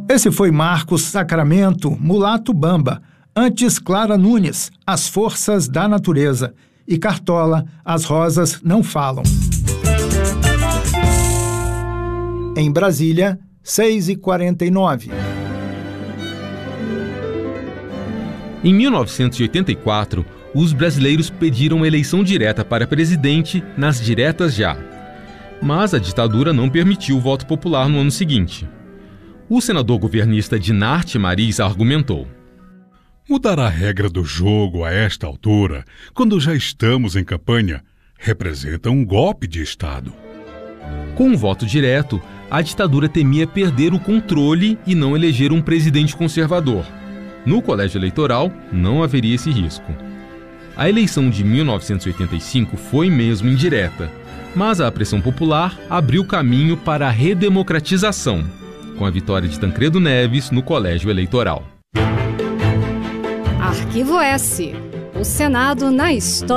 Esse foi Marcos Sacramento, Mulato Bamba, antes Clara Nunes, As Forças da Natureza, e Cartola, As Rosas Não Falam. Em Brasília, 6h49. Em 1984, os brasileiros pediram eleição direta para presidente nas diretas já. Mas a ditadura não permitiu o voto popular no ano seguinte. O senador governista Dinarte Mariz argumentou: mudar a regra do jogo a esta altura, quando já estamos em campanha, representa um golpe de Estado. Com o voto direto, a ditadura temia perder o controle e não eleger um presidente conservador. No colégio eleitoral, não haveria esse risco. A eleição de 1985 foi mesmo indireta, mas a pressão popular abriu caminho para a redemocratização, com a vitória de Tancredo Neves no colégio eleitoral. Arquivo S. O Senado na história.